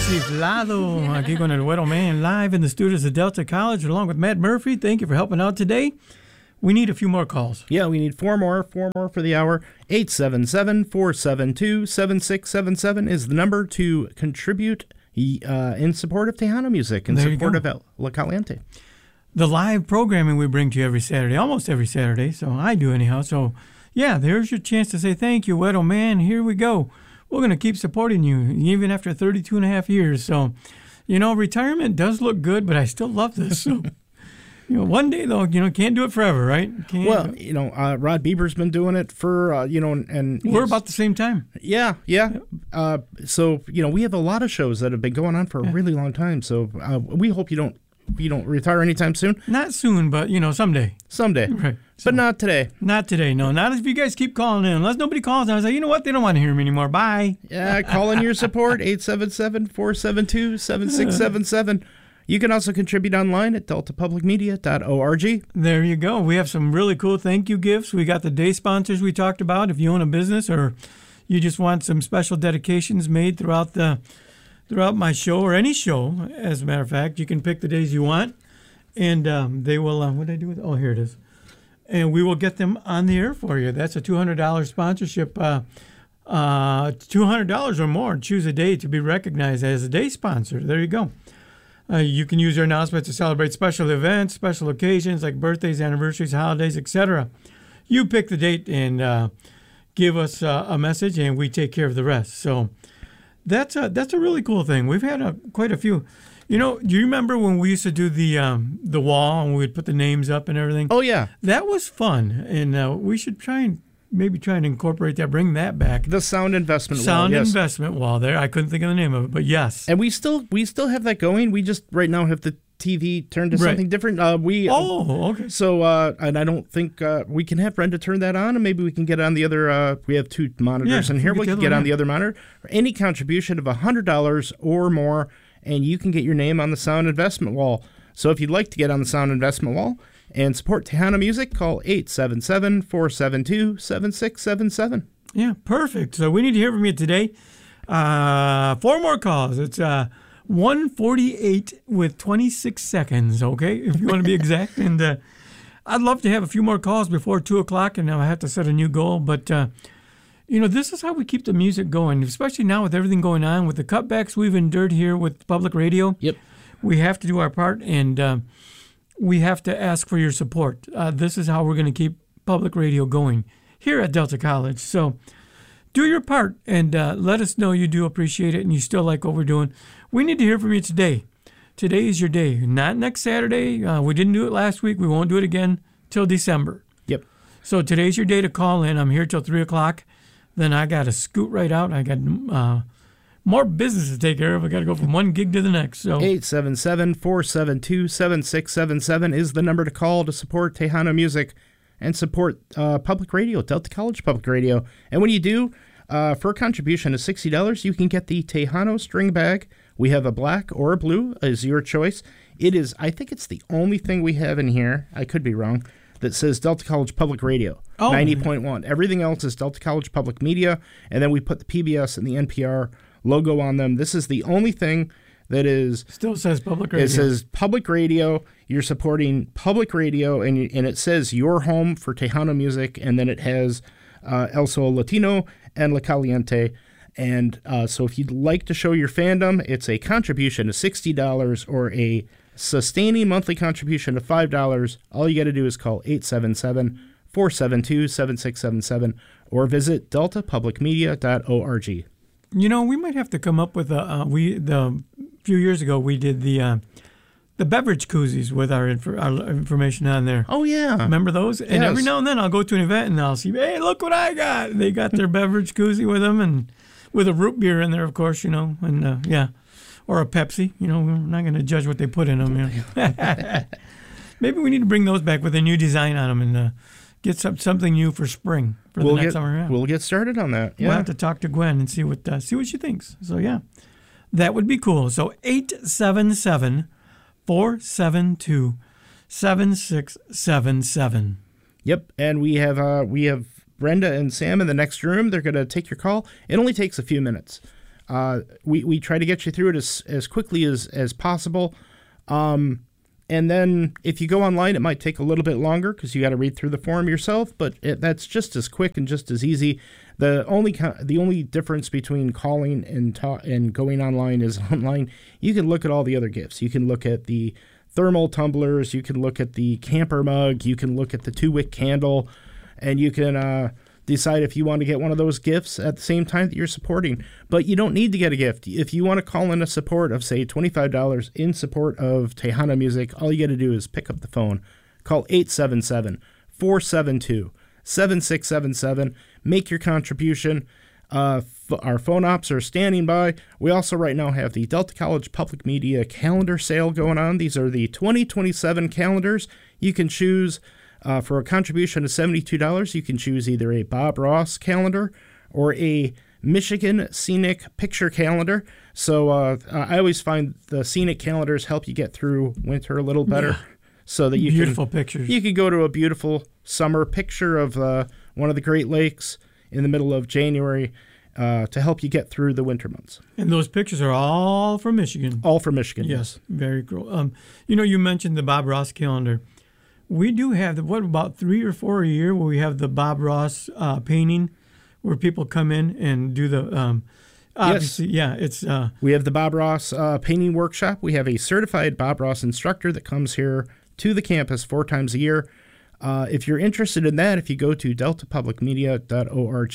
Chiflado, aquí con El Güero Man, live in the studios of Delta College, along with Matt Murphy. Thank you for helping out today. We need a few more calls. Yeah, we need four more for the hour. 877-472-7677 is the number to contribute in support of Tejano music, in support of La Caliente. The live programming we bring to you every Saturday, almost every Saturday, so I do anyhow. So, yeah, there's your chance to say thank you, Güero Man. Here we go. We're going to keep supporting you, even after 32 and a half years. So, retirement does look good, but I still love this. So, one day, though, can't do it forever, right? Rod Bieber's been doing it for, and we're about the same time. Yeah. So, we have a lot of shows that have been going on for a really long time. So we hope you don't retire anytime soon. Not soon, but, someday. Someday. Right. But not today. Not today, no. Not if you guys keep calling in. Unless nobody calls in, I was like, you know what? They don't want to hear me anymore. Bye. Yeah, call in your support, 877-472-7677. You can also contribute online at deltapublicmedia.org. There you go. We have some really cool thank you gifts. We got the day sponsors we talked about. If you own a business or you just want some special dedications made throughout my show or any show, as a matter of fact, you can pick the days you want. And they will, what did I do with it? Oh, here it is. And we will get them on the air for you. That's a $200 sponsorship, $200 or more. Choose a day to be recognized as a day sponsor. There you go. You can use your announcement to celebrate special events, special occasions like birthdays, anniversaries, holidays, etc. You pick the date and give us a message, and we take care of the rest. So that's a really cool thing. We've had quite a few. Do you remember when we used to do the wall and we'd put the names up and everything? Oh, yeah. That was fun, and we should try and incorporate that, bring that back. The sound investment wall. Sound investment wall there. I couldn't think of the name of it, but yes. And we still have that going. We just right now have the TV turned to something different. Okay. So, and I don't think we can have Brenda turn that on, and maybe we can get on the other. We have two monitors in here. We can get on the other monitor. Any contribution of $100 or more, and you can get your name on the sound investment wall. So if you'd like to get on the sound investment wall and support Tejano music, call 877-472-7677. Yeah, perfect. So we need to hear from you today. 4 more calls. It's 1:48 with 26 seconds, okay, if you want to be exact. And I'd love to have a few more calls before 2 o'clock, and now I have to set a new goal. But, this is how we keep the music going, especially now with everything going on, with the cutbacks we've endured here with public radio. Yep. We have to do our part, and we have to ask for your support. This is how we're going to keep public radio going here at Delta College. So do your part and let us know you do appreciate it and you still like what we're doing. We need to hear from you today. Today is your day, not next Saturday. We didn't do it last week. We won't do it again till December. Yep. So today's your day to call in. I'm here till 3 o'clock. Then I got to scoot right out. I got more business to take care of. I got to go from one gig to the next. So 877-472-7677 is the number to call to support Tejano music and support public radio, Delta College Public Radio. And when you do, for a contribution of $60, you can get the Tejano string bag. We have a black or a blue, is your choice. I think it's the only thing we have in here, I could be wrong, that says Delta College Public Radio, 90.1. Everything else is Delta College Public Media, and then we put the PBS and the NPR logo on them. This is the only thing that is... Still says public radio. It says public radio. You're supporting public radio, and it says your home for Tejano music, and then it has El Sol Latino and La Caliente. And so if you'd like to show your fandom, it's a contribution of $60 or a sustaining monthly contribution of $5. All you got to do is call 877-472-7677 or visit deltapublicmedia.org. We might have to come up with a few years ago we did the beverage koozies with our information on there. Oh yeah, remember those? Yes. And every now and then I'll go to an event and I'll see, hey, look what I got. They got their beverage koozie with them and with a root beer in there, of course, and yeah. Or a Pepsi, we're not going to judge what they put in them. Maybe we need to bring those back with a new design on them and get something new for spring for the next summer. Yeah. We'll get started on that. Yeah. We'll have to talk to Gwen and see what she thinks. So yeah, that would be cool. So 877-472-7677. Yep, and we have Brenda and Sam in the next room. They're going to take your call. It only takes a few minutes. We try to get you through it as quickly as possible. And then if you go online, it might take a little bit longer because you got to read through the form yourself, but that's just as quick and just as easy. The only difference between calling and going online is online. You can look at all the other gifts. You can look at the thermal tumblers. You can look at the camper mug. You can look at the 2-wick candle, and you can decide if you want to get one of those gifts at the same time that you're supporting. But you don't need to get a gift. If you want to call in a support of, say, $25 in support of Tejano Music, all you got to do is pick up the phone, call 877-472-7677, make your contribution. Our phone ops are standing by. We also right now have the Delta College Public Media calendar sale going on. These are the 2027 calendars. You can choose for a contribution of $72, you can choose either a Bob Ross calendar or a Michigan Scenic Picture Calendar. So I always find the scenic calendars help you get through winter a little better. Yeah. So that you beautiful pictures. You could go to a beautiful summer picture of one of the Great Lakes in the middle of January to help you get through the winter months. And those pictures are all from Michigan. All from Michigan. Yes, very cool. You mentioned the Bob Ross calendar. We do have about 3 or 4 a year where we have the Bob Ross painting, where people come in and do the. Obviously, yes. Yeah, it's. We have the Bob Ross painting workshop. We have a certified Bob Ross instructor that comes here to the campus 4 times a year. If you're interested in that, if you go to deltapublicmedia.org,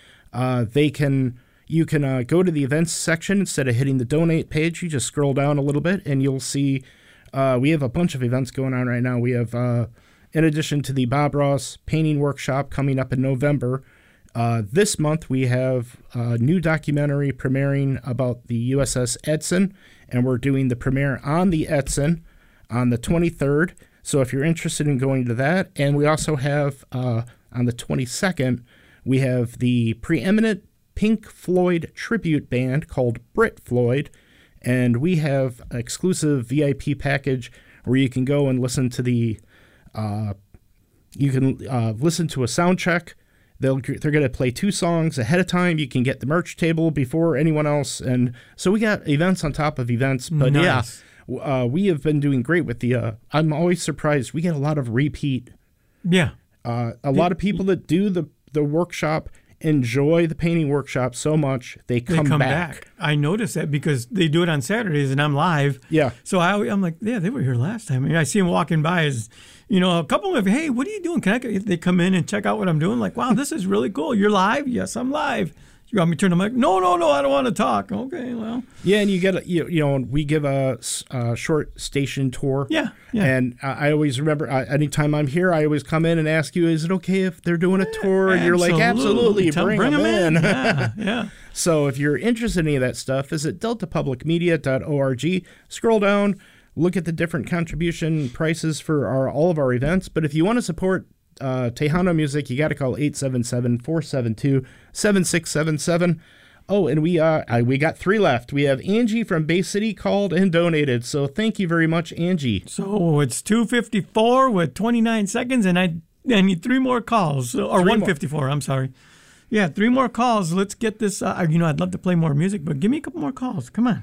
you can go to the events section instead of hitting the donate page. You just scroll down a little bit and you'll see. We have a bunch of events going on right now. We have, in addition to the Bob Ross painting workshop coming up in November, this month we have a new documentary premiering about the USS Edson, and we're doing the premiere on the Edson on the 23rd. So if you're interested in going to that, and we also have on the 22nd, we have the preeminent Pink Floyd tribute band called Brit Floyd. And we have an exclusive VIP package where you can go and listen to listen to a sound check. They're going to play 2 songs ahead of time. You can get the merch table before anyone else. And so we got events on top of events. But nice. Yeah, we have been doing great with the, I'm always surprised. We get a lot of repeat. Yeah. A lot of people that do the workshop enjoy the painting workshop so much they come back. I notice that because they do it on Saturdays and I'm live. Yeah. So I'm like, yeah, they were here last time. I see them walking by as, a couple of them, hey, what are you doing? They come in and check out what I'm doing. Like, wow, this is really cool. You're live? Yes, I'm live. You want me to turn the mic? No, I don't want to talk. Okay, well. Yeah, and you get we give a short station tour. Yeah. And I always remember, anytime I'm here, I always come in and ask you, is it okay if they're doing a tour? And you're like, absolutely, bring them in. Yeah. So if you're interested in any of that stuff, visit deltapublicmedia.org. Scroll down, look at the different contribution prices for all of our events. But if you want to support Tejano Music, you got to call 877-472-7677. Oh, and we got 3 left. We have Angie from Bay City called and donated. So thank you very much, Angie. So it's 2:54 with 29 seconds, and I need 3 more calls. Or 1:54, I'm sorry. Yeah, 3 more calls. Let's get this. I'd love to play more music, but give me a couple more calls. Come on.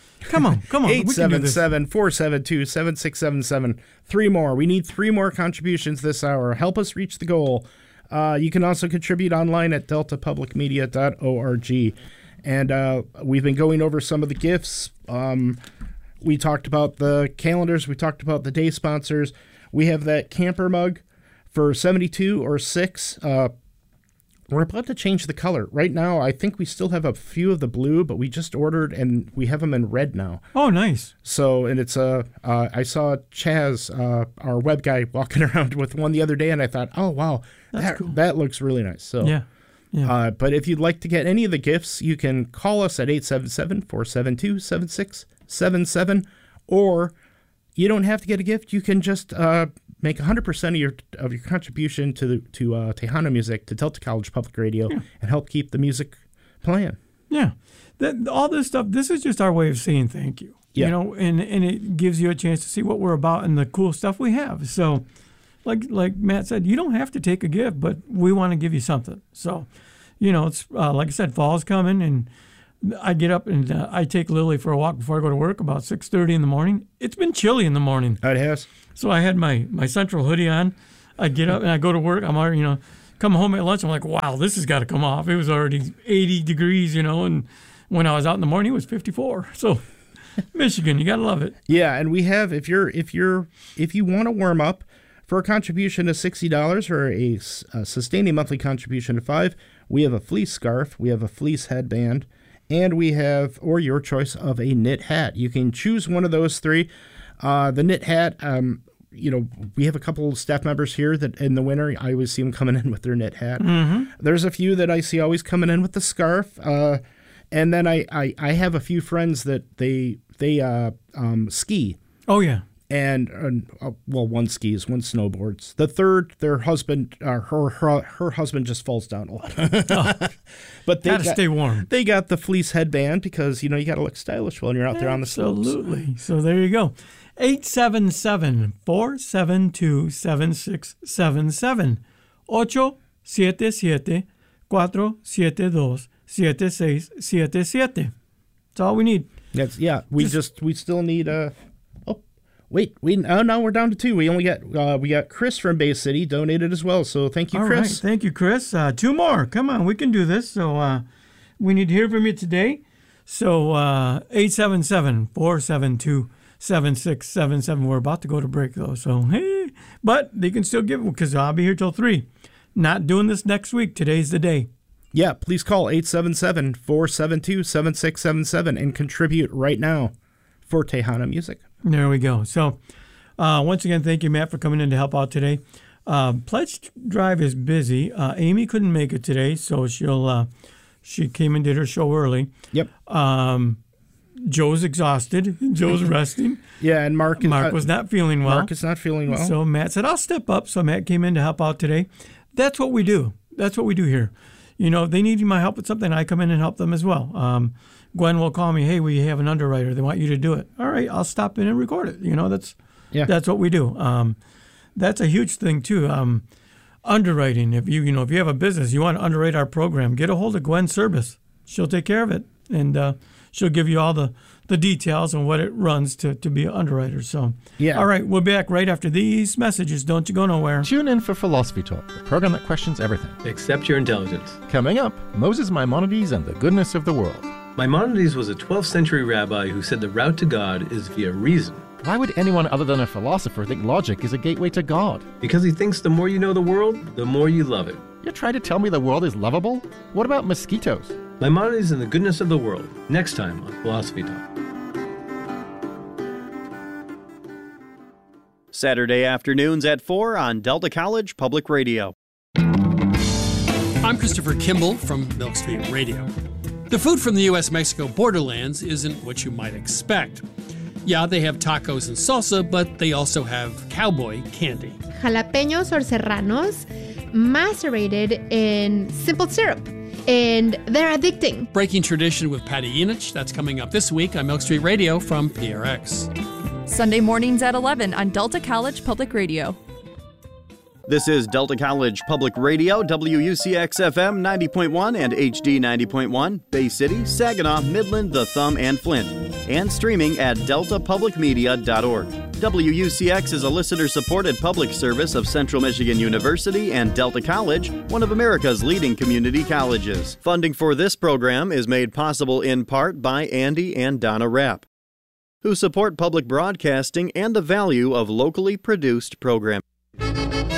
877-472-7677. 3 more. We need 3 more contributions this hour. Help us reach the goal. You can also contribute online at deltapublicmedia.org. And we've been going over some of the gifts. We talked about the calendars. We talked about the day sponsors. We have that camper mug for $72 or $6. We're about to change the color. Right now, I think we still have a few of the blue, but we just ordered and we have them in red now. Oh, nice. So, and it's I saw Chaz, our web guy, walking around with one the other day, and I thought, oh, wow, That's cool. That looks really nice. So, yeah. But if you'd like to get any of the gifts, you can call us at 877-472-7677, or you don't have to get a gift. You can just make 100% of your contribution to Tejano Music, to Delta College Public Radio, and help keep the music playing. Yeah. All this stuff, this is just our way of saying thank you. Yeah. And it gives you a chance to see what we're about and the cool stuff we have. So, like Matt said, you don't have to take a gift, but we want to give you something. So, it's like I said, fall's coming, and I get up and I take Lily for a walk before I go to work about 6:30 in the morning. It's been chilly in the morning. It has. So I had my Central hoodie on. I get up and I go to work. I'm already, come home at lunch. I'm like, wow, this has got to come off. It was already 80 degrees, and when I was out in the morning, it was 54. So Michigan, you got to love it. Yeah, and we have, if you want to warm up, for a contribution of $60 or a sustaining monthly contribution of $5, we have a fleece scarf, we have a fleece headband, and we have, or your choice of a knit hat. You can choose one of those three. The knit hat, we have a couple of staff members here that in the winter, I always see them coming in with their knit hat. Mm-hmm. There's a few that I see always coming in with the scarf. And then I have a few friends that they ski. Oh, yeah. And one skis, one snowboards. The third, their husband, her husband just falls down a lot. But they gotta stay warm. They got the fleece headband because you got to look stylish when you're out there on the slopes. Absolutely. So there you go. 877-472-7677. 877-472-7677. That's all we need. We still need now we're down to two. We got Chris from Bay City donated as well. So thank you, Chris. All right. Thank you, Chris. Two more. Come on, we can do this. So we need to hear from you today. So 877-472-7677. We're about to go to break though. So hey, but they can still give it because I'll be here till 3. Not doing this next week. Today's the day. Yeah, please call 877-472-7677 and contribute right now for Tejano Music. There we go. So once again, thank you, Matt, for coming in to help out today. Pledge Drive is busy. Amy couldn't make it today, so she came and did her show early. Yep. Joe's exhausted. Joe's resting. Yeah, and Mark was not feeling well. Mark is not feeling well. So Matt said, I'll step up. So Matt came in to help out today. That's what we do. That's what we do here. They need my help with something. I come in and help them as well. Gwen will call me, hey, we have an underwriter. They want you to do it. All right, I'll stop in and record it. That's what we do. That's a huge thing, too. Underwriting. If you have a business, you want to underwrite our program, get a hold of Gwen Service. She'll take care of it. And she'll give you all the details on what it runs to be an underwriter. So, yeah. All right, we'll be back right after these messages. Don't you go nowhere. Tune in for Philosophy Talk, the program that questions everything. Except your intelligence. Coming up, Moses Maimonides and the goodness of the world. Maimonides was a 12th century rabbi who said the route to God is via reason. Why would anyone other than a philosopher think logic is a gateway to God? Because he thinks the more you know the world, the more you love it. You're trying to tell me the world is lovable? What about mosquitoes? Maimonides and the goodness of the world, next time on Philosophy Talk. Saturday afternoons at 4 on Delta College Public Radio. I'm Christopher Kimball from Milk Street Radio. The food from the U.S.-Mexico borderlands isn't what you might expect. Yeah, they have tacos and salsa, but they also have cowboy candy. Jalapeños or serranos macerated in simple syrup, and they're addicting. Breaking tradition with Patty Yinich, that's coming up this week on Milk Street Radio from PRX. Sunday mornings at 11 on Delta College Public Radio. This is Delta College Public Radio, WUCX-FM 90.1 and HD 90.1, Bay City, Saginaw, Midland, The Thumb, and Flint, and streaming at deltapublicmedia.org. WUCX is a listener-supported public service of Central Michigan University and Delta College, one of America's leading community colleges. Funding for this program is made possible in part by Andy and Donna Rapp, who support public broadcasting and the value of locally produced programming.